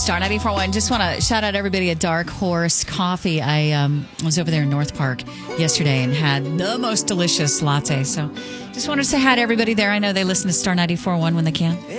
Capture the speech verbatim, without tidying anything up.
Star ninety-four point one. Just want to shout out everybody at Dark Horse Coffee. I um, was over there in North Park yesterday and had the most delicious latte. So just wanted to say hi to everybody there. I know they listen to Star ninety-four point one when they can.